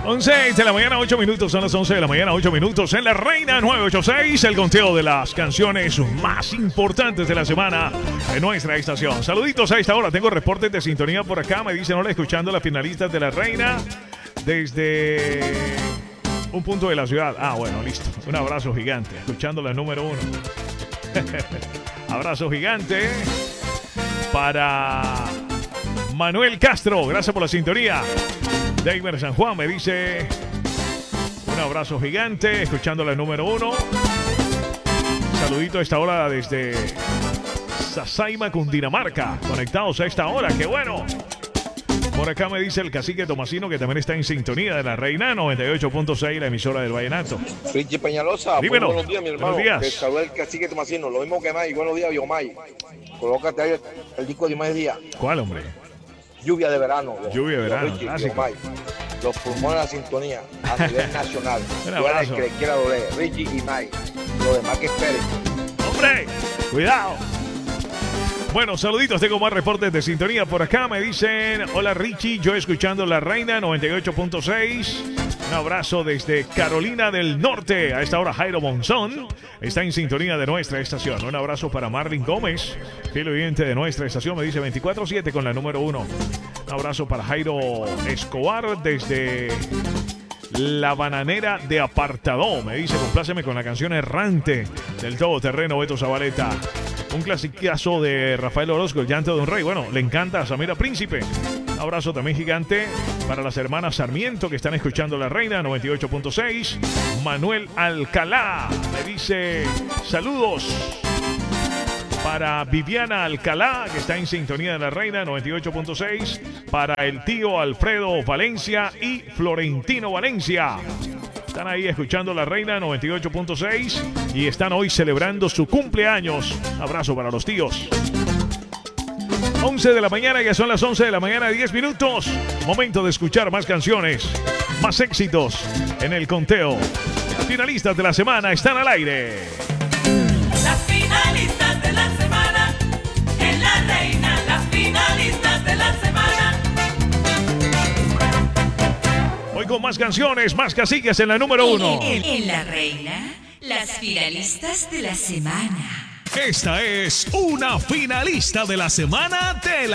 11 de la mañana, 8 minutos. Son las 11 de la mañana, 8 minutos. En La Reina 986, el conteo de las canciones más importantes de la semana en nuestra estación. Saluditos a esta hora. Tengo reportes de sintonía por acá. Me dicen, hola, escuchando las finalistas de La Reina desde un punto de la ciudad. Ah, bueno, listo. Un abrazo gigante. Escuchando la número 1. Abrazo gigante para Manuel Castro. Gracias por la sintonía. Deimer San Juan me dice un abrazo gigante, escuchando la número 1. Saludito a esta hora desde Sasaima, Cundinamarca. Conectados a esta hora, qué bueno. Por acá me dice el cacique Tomasino, que también está en sintonía de La Reina 98.6, la emisora del Vallenato. Richie Peñalosa, dímelo. Buenos días, mi hermano. Buenos días. Te saluda el cacique Tomasino, lo mismo que May. Buenos días, Biomay. Colócate ahí el disco de May Díaz. ¿Cuál, hombre? Lluvia de verano. Lluvia de verano, Richie, clásico. Biomay. Los pulmones de la sintonía a nivel nacional. Un abrazo. Que le quiera doler. Richie y May. Lo demás que esperen. ¡Hombre! ¡Cuidado! Bueno, saluditos, tengo más reportes de sintonía por acá. Me dicen, hola Richie, yo escuchando La Reina 98.6. Un abrazo desde Carolina del Norte. A esta hora Jairo Monzón está en sintonía de nuestra estación. Un abrazo para Marlin Gómez, fiel oyente de nuestra estación. Me dice 24/7 con la número 1. Un abrazo para Jairo Escobar desde La Bananera de Apartadó. Me dice, compláceme con la canción Errante del todoterreno Beto Zabaleta. Un clasicazo de Rafael Orozco, El llanto de un rey. Bueno, le encanta a Samira Príncipe. Un abrazo también gigante para las hermanas Sarmiento, que están escuchando La Reina 98.6. Manuel Alcalá me dice saludos para Viviana Alcalá, que está en sintonía de La Reina 98.6. Para el tío Alfredo Valencia y Florentino Valencia. Están ahí escuchando La Reina 98.6 y están hoy celebrando su cumpleaños. Abrazo para los tíos. 11 de la mañana, ya son las 11 de la mañana, 10 minutos. Momento de escuchar más canciones, más éxitos en el conteo. Las finalistas de la semana están al aire. Las finalistas de la semana en La Reina, las finalistas de la semana. Hoy con más canciones, más caciques en la número 1. En La Reina, las finalistas de la semana. Esta es una finalista de la semana de